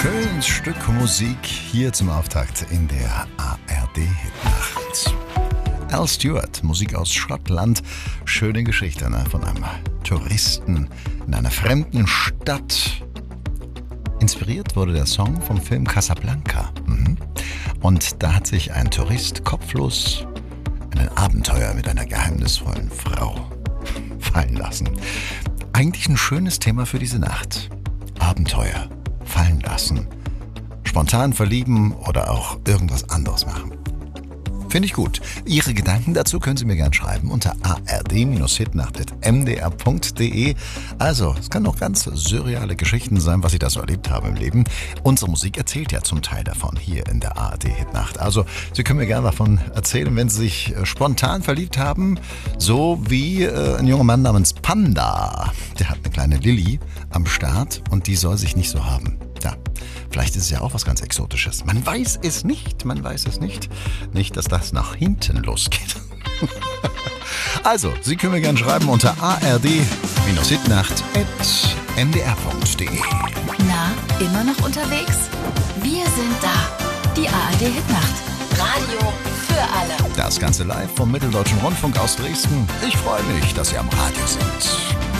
Schönes Stück Musik hier zum Auftakt in der ARD-Hitnacht. Al Stewart, Musik aus Schottland. Schöne Geschichte, ne? Von einem Touristen in einer fremden Stadt. Inspiriert wurde der Song vom Film Casablanca. Und da hat sich ein Tourist kopflos in ein Abenteuer mit einer geheimnisvollen Frau fallen lassen. Eigentlich ein schönes Thema für diese Nacht. Abenteuer, fallen lassen, spontan verlieben oder auch irgendwas anderes machen. Finde ich gut. Ihre Gedanken dazu können Sie mir gerne schreiben unter ard-hitnacht@mdr.de. Also, es kann auch ganz surreale Geschichten sein, was Sie da so erlebt haben im Leben. Unsere Musik erzählt ja zum Teil davon hier in der ARD-Hitnacht. Also, Sie können mir gerne davon erzählen, wenn Sie sich spontan verliebt haben, so wie ein junger Mann namens Panda. Der hat eine kleine Lilly am Start und die soll sich nicht so haben. Ja, vielleicht ist es ja auch was ganz Exotisches. Man weiß es nicht, Nicht, dass das nach hinten losgeht. Also, Sie können mir gerne schreiben unter ard-hitnacht@mdr.de. Na, immer noch unterwegs? Wir sind da. Die ARD-Hitnacht. Radio für alle. Das Ganze live vom Mitteldeutschen Rundfunk aus Dresden. Ich freue mich, dass Sie am Radio sind.